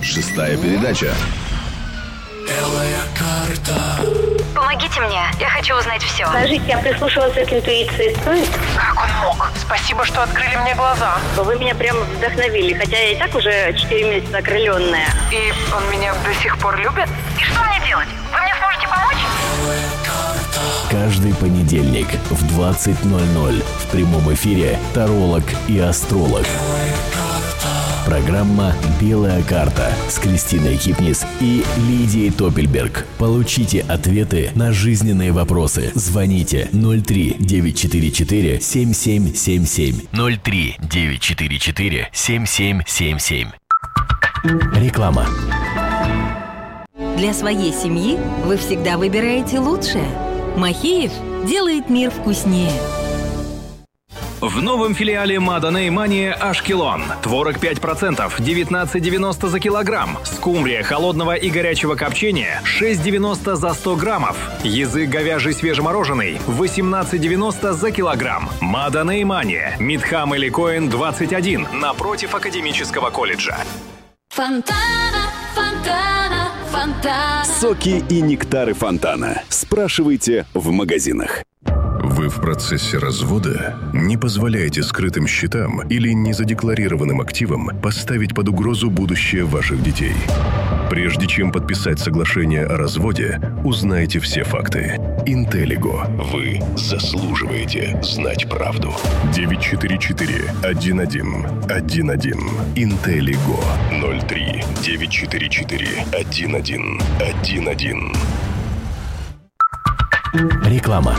Шестая передача. Белая карта. Помогите мне, я хочу узнать все. Скажите, я прислушиваться к интуиции стоит? Как он мог? Спасибо, что открыли мне глаза. Вы меня прям вдохновили, хотя я и так уже 4 месяца окрыленная. И он меня до сих пор любит? И что мне делать? Вы мне сможете помочь? Белая карта. Каждый понедельник в 20:00 в прямом эфире таролог и астролог. Программа «Белая карта» с Кристиной Кипнис и Лидией Топельберг. Получите ответы на жизненные вопросы. Звоните 03-944-7777. 03-944-7777. Реклама. Для своей семьи вы всегда выбираете лучшее. Махеев делает мир вкуснее. В новом филиале Маданей Мания Ашкелон. Творог 5%, 19,90 за килограмм. Скумбрия холодного и горячего копчения, 6,90 за 100 граммов. Язык говяжий свежемороженый, 18,90 за килограмм. Маданей Мания. Мидхам или Коэн 21, напротив Академического колледжа. Фонтана, фонтана, фонтана. Соки и нектары фонтана. Спрашивайте в магазинах. Вы в процессе развода? Не позволяйте скрытым счетам или незадекларированным активам поставить под угрозу будущее ваших детей. Прежде чем подписать соглашение о разводе, узнайте все факты. Интеллиго. Вы заслуживаете знать правду. 944-11-11. Интеллиго. 03-944-11-11. Реклама.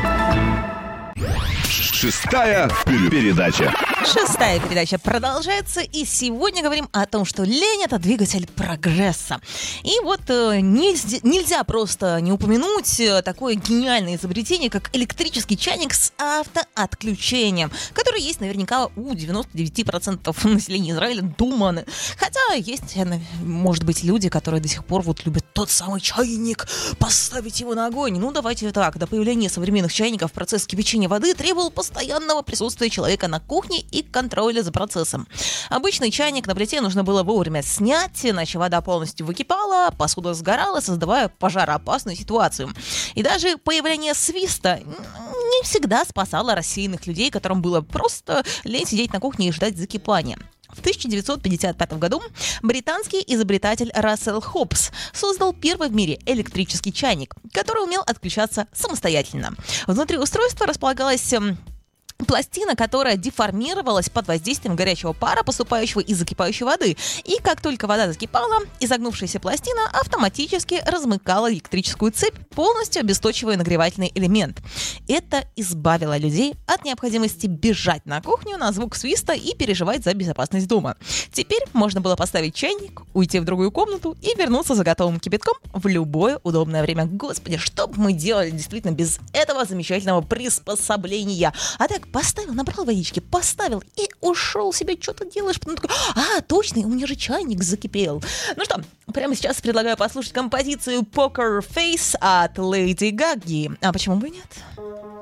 Шестая передача. Шестая передача продолжается, и сегодня говорим о том, что лень – это двигатель прогресса. И вот нельзя просто не упомянуть такое гениальное изобретение, как электрический чайник с автоотключением, который есть наверняка у 99% населения Израиля дома. Хотя есть, может быть, люди, которые до сих пор вот любят тот самый чайник, поставить его на огонь. Ну, давайте так, до появления современных чайников процесс кипячения воды требовал постоянного присутствия человека на кухне и контроля за процессом. Обычный чайник на плите нужно было вовремя снять, иначе вода полностью выкипала, посуда сгорала, создавая пожароопасную ситуацию. И даже появление свиста не всегда спасало рассеянных людей, которым было просто лень сидеть на кухне и ждать закипания. В 1955 году британский изобретатель Рассел Хоббс создал первый в мире электрический чайник, который умел отключаться самостоятельно. Внутри устройства располагалась пластина, которая деформировалась под воздействием горячего пара, поступающего из закипающей воды. И как только вода закипала, изогнувшаяся пластина автоматически размыкала электрическую цепь, полностью обесточивая нагревательный элемент. Это избавило людей от необходимости бежать на кухню на звук свиста и переживать за безопасность дома. Теперь можно было поставить чайник, уйти в другую комнату и вернуться за готовым кипятком в любое удобное время. Господи, что бы мы делали действительно без этого замечательного приспособления? А так, поставил, набрал водички, поставил и ушел себе, что-то делаешь. Потом такой, точно, у меня же чайник закипел. Ну что, прямо сейчас предлагаю послушать композицию Poker Face от Леди Гаги. А почему бы и нет?